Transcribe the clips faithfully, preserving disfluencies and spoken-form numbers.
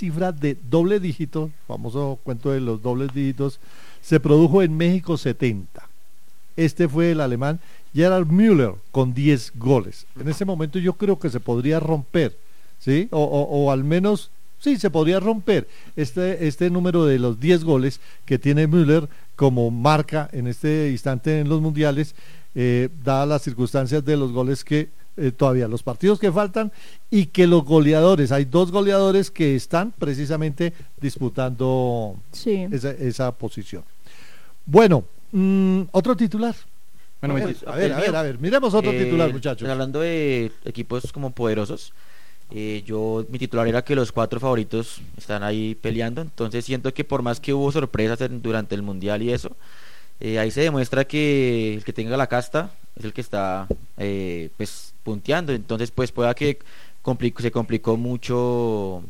cifra de doble dígito, famoso cuento de los dobles dígitos, se produjo en México setenta. Este fue el alemán Gerhard Müller con diez goles. En ese momento yo creo que se podría romper, ¿sí? O, o, o al menos, sí, se podría romper este, este número de los diez goles que tiene Müller como marca en este instante en los mundiales, eh, dadas las circunstancias de los goles que eh, todavía, los partidos que faltan, y que los goleadores, hay dos goleadores que están precisamente disputando sí. esa, esa posición. Bueno, mmm, otro titular. Bueno, a, ver, a, ver, a ver, a ver, miremos otro eh, titular, muchachos. Hablando de equipos como poderosos, eh, yo, mi titular era que los cuatro favoritos están ahí peleando, entonces siento que por más que hubo sorpresas en, durante el Mundial y eso, eh, ahí se demuestra que el que tenga la casta es el que está eh, pues punteando, entonces pues pueda que complico, se complicó mucho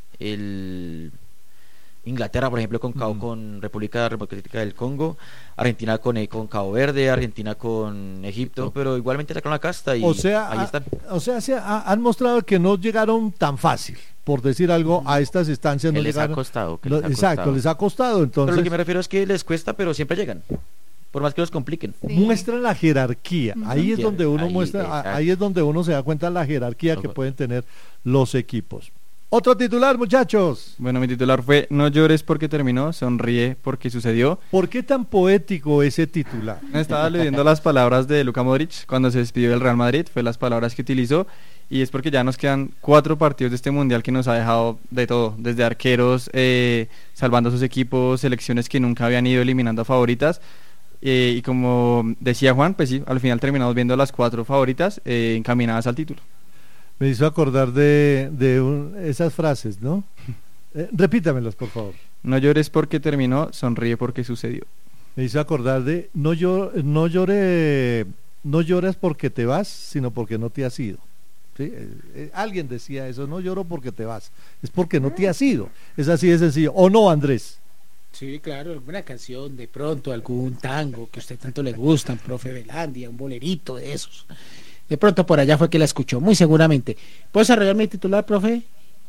el... Inglaterra, por ejemplo, con, mm. con República Democrática del Congo, Argentina con, con Cabo Verde, Argentina con Egipto, Egipto. Pero igualmente sacaron la casta y o sea, ahí están. A, o sea, se ha, han mostrado que no llegaron tan fácil, por decir algo, a estas instancias. Que No les llegaron, ha costado. Que no, les ha exacto, costado. les ha costado. Entonces, pero lo que me refiero es que les cuesta, pero siempre llegan, por más que los compliquen. Sí. Muestran la jerarquía. Uh-huh. Ahí es donde uno ahí, muestra, exacto. ahí es donde uno se da cuenta de la jerarquía uh-huh. que pueden tener los equipos. Otro titular, muchachos. Bueno, mi titular fue: no llores porque terminó, sonríe porque sucedió. ¿Por qué tan poético ese titular? Estaba leyendo las palabras de Luka Modric cuando se despidió del Real Madrid, fue las palabras que utilizó, y es porque ya nos quedan cuatro partidos de este Mundial que nos ha dejado de todo, desde arqueros, eh, salvando a sus equipos, selecciones que nunca habían ido eliminando a favoritas, eh, y como decía Juan, pues sí, al final terminamos viendo las cuatro favoritas eh, encaminadas al título. Me hizo acordar de, de un, esas frases, ¿no? Eh, repítamelas, por favor. No llores porque terminó, sonríe porque sucedió. Me hizo acordar de no, llor, no llore, no lloras porque te vas, sino porque no te has ido. ¿Sí? Eh, eh, alguien decía eso, no lloro porque te vas, es porque no te has ido. Es así de sencillo. ¿O no, Andrés? Sí, claro, alguna canción, de pronto, algún tango que a usted tanto le gustan, profe Velandia, un bolerito de esos. De pronto por allá fue que la escuchó, muy seguramente. ¿Puedes arreglar mi titular, profe?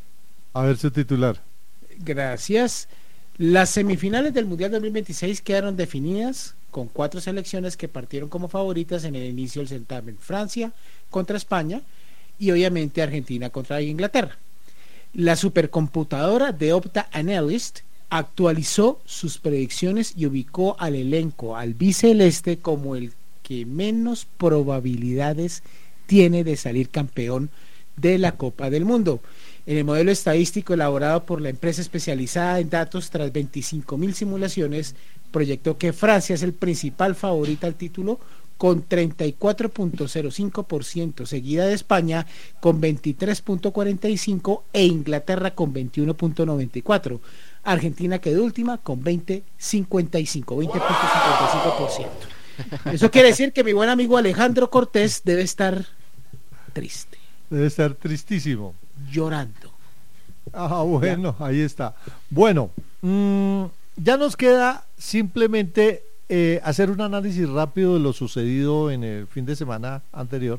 A ver su titular. Gracias. Las semifinales del Mundial dos mil veintiséis quedaron definidas con cuatro selecciones que partieron como favoritas en el inicio del certamen. Francia contra España y obviamente Argentina contra Inglaterra. La supercomputadora de Opta Analyst actualizó sus predicciones y ubicó al elenco albiceleste como el que menos probabilidades tiene de salir campeón de la Copa del Mundo. En el modelo estadístico elaborado por la empresa especializada en datos, tras veinticinco mil simulaciones, proyectó que Francia es el principal favorito al título con treinta y cuatro punto cero cinco por ciento, seguida de España con veintitrés punto cuarenta y cinco por ciento e Inglaterra con veintiuno punto noventa y cuatro por ciento. Argentina quedó última con veinte punto cincuenta y cinco por ciento. Eso quiere decir que mi buen amigo Alejandro Cortés debe estar triste. Debe estar tristísimo. Llorando. Ah, bueno, ya. Ahí está. Bueno, mmm, ya nos queda simplemente eh, hacer un análisis rápido de lo sucedido en el fin de semana anterior,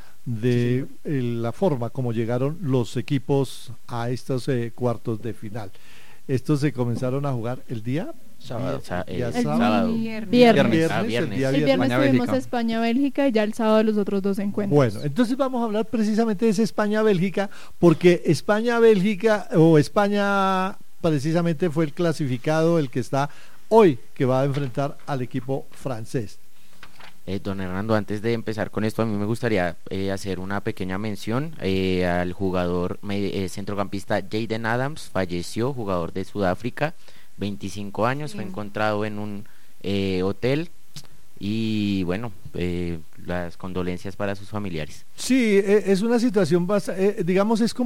de sí, sí. Eh, la forma como llegaron los equipos a estos eh, cuartos de final. Estos se comenzaron a jugar el día sábado, el día el sábado. Viernes. Viernes. Viernes. Ah, viernes. El día viernes, el viernes tuvimos España-Bélgica y ya el sábado los otros dos encuentros. Bueno, entonces vamos a hablar precisamente de ese España-Bélgica, porque España-Bélgica o España precisamente fue el clasificado, el que está hoy, que va a enfrentar al equipo francés. Eh, don Hernando, antes de empezar con esto, a mí me gustaría eh, hacer una pequeña mención eh, al jugador eh, centrocampista Jaden Adams, falleció, jugador de Sudáfrica, veinticinco años, sí. Fue encontrado en un eh, hotel y bueno, eh, las condolencias para sus familiares. Sí, eh, es una situación bastante, eh, digamos, es como